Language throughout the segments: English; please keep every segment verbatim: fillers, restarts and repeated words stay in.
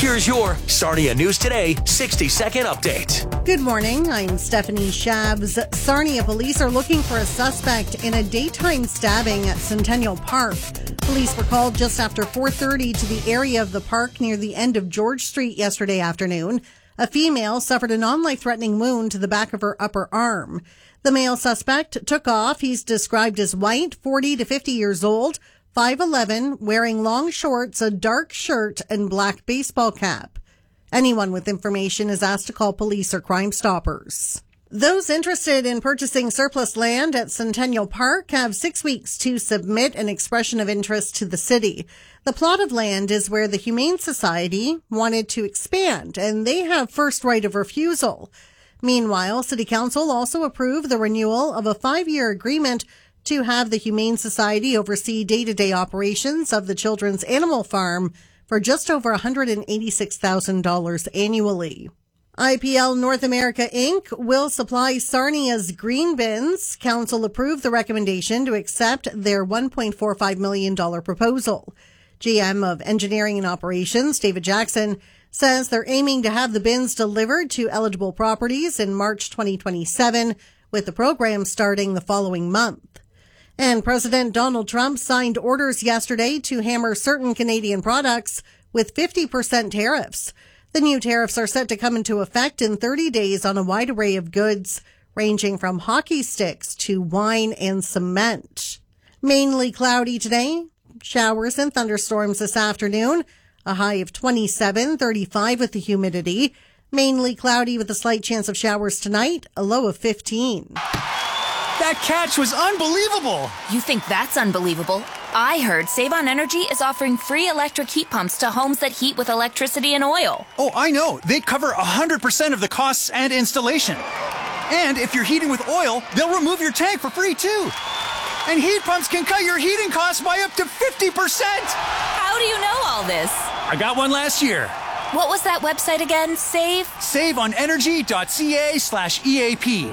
Here's your Sarnia News Today sixty second update. Good morning. I'm Stephanie Shabs. Sarnia police are looking for a suspect in a daytime stabbing at Centennial Park. Police were called just after four thirty to the area of the park near the end of George Street yesterday afternoon. A female suffered a non-life-threatening wound to the back of her upper arm. The male suspect took off. He's described as white, forty to fifty years old, five eleven, wearing long shorts, a dark shirt, and black baseball cap. Anyone with information is asked to call police or Crime Stoppers. Those interested in purchasing surplus land at Centennial Park have six weeks to submit an expression of interest to the city. The plot of land is where the Humane Society wanted to expand, and they have first right of refusal. Meanwhile, City Council also approved the renewal of a five-year agreement to have the Humane Society oversee day-to-day operations of the Children's Animal Farm for just over one hundred eighty-six thousand dollars annually. I P L North America Incorporated will supply Sarnia's green bins. Council approved the recommendation to accept their one point four five million dollars proposal. G M of Engineering and Operations, David Jackson, says they're aiming to have the bins delivered to eligible properties in March twenty twenty-seven, with the program starting the following month. And President Donald Trump signed orders yesterday to hammer certain Canadian products with fifty percent tariffs. The new tariffs are set to come into effect in thirty days on a wide array of goods, ranging from hockey sticks to wine and cement. Mainly cloudy today. Showers and thunderstorms this afternoon. A high of twenty-seven, thirty-five with the humidity. Mainly cloudy with a slight chance of showers tonight. A low of fifteen. That catch was unbelievable! You think that's unbelievable? I heard Save On Energy is offering free electric heat pumps to homes that heat with electricity and oil. Oh, I know. They cover one hundred percent of the costs and installation. And if you're heating with oil, they'll remove your tank for free, too. And heat pumps can cut your heating costs by up to fifty percent! How do you know all this? I got one last year. What was that website again? Save? saveonenergy.ca slash EAP.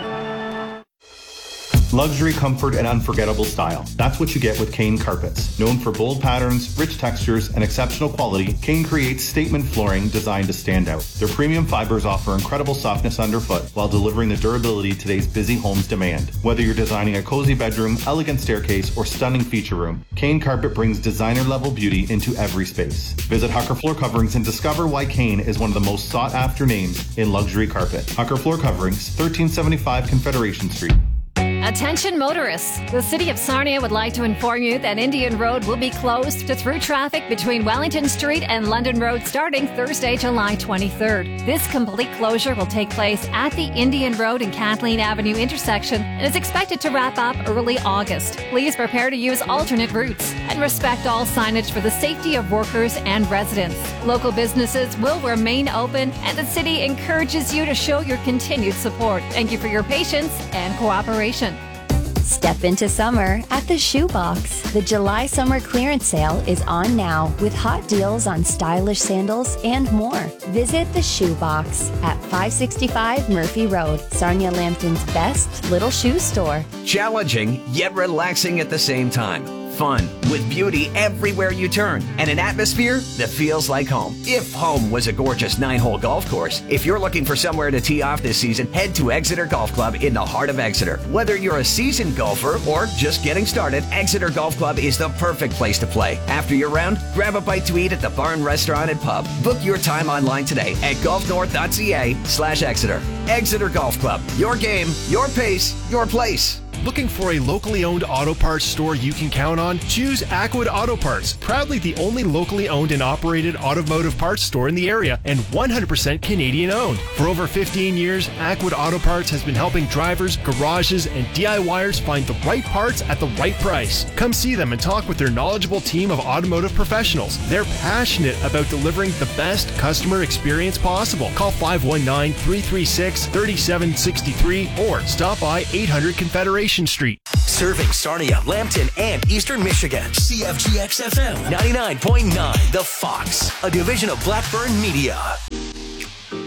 Luxury, comfort, and unforgettable style. That's what you get with Kane Carpets. Known for bold patterns, rich textures, and exceptional quality, Kane creates statement flooring designed to stand out. Their premium fibers offer incredible softness underfoot while delivering the durability today's busy homes demand. Whether you're designing a cozy bedroom, elegant staircase, or stunning feature room, Kane Carpet brings designer-level beauty into every space. Visit Hucker Floor Coverings and discover why Kane is one of the most sought-after names in luxury carpet. Hucker Floor Coverings, thirteen seventy-five Confederation Street. Attention motorists. The City of Sarnia would like to inform you that Indian Road will be closed to through traffic between Wellington Street and London Road starting Thursday, July twenty-third. This complete closure will take place at the Indian Road and Kathleen Avenue intersection and is expected to wrap up early August. Please prepare to use alternate routes and respect all signage for the safety of workers and residents. Local businesses will remain open and the city encourages you to show your continued support. Thank you for your patience and cooperation. Step into summer at the Shoebox. The July Summer Clearance Sale is on now with hot deals on stylish sandals and more. Visit the Shoebox at five sixty-five Murphy Road, Sarnia Lambton's best little shoe store. Challenging yet relaxing at the same time. Fun with beauty everywhere you turn and an atmosphere that feels like home. If home was a gorgeous nine-hole golf course, if you're looking for somewhere to tee off this season, head to Exeter Golf Club in the heart of Exeter. Whether you're a seasoned golfer or just getting started, Exeter Golf Club is the perfect place to play. After your round, grab a bite to eat at the Barn Restaurant and Pub. Book your time online today at golfnorth.ca slash Exeter. Exeter Golf Club. Your game, your pace, your place. Looking for a locally owned auto parts store you can count on? Choose Aquid Auto Parts, proudly the only locally owned and operated automotive parts store in the area and one hundred percent Canadian owned. For over fifteen years, Aquid Auto Parts has been helping drivers, garages, and DIYers find the right parts at the right price. Come see them and talk with their knowledgeable team of automotive professionals. They're passionate about delivering the best customer experience possible. Call five one nine, three three six, three seven six three or stop by eight hundred Confederation Street. Serving Sarnia, Lambton, and Eastern Michigan. C F G X F M ninety-nine point nine, The Fox, a division of Blackburn Media.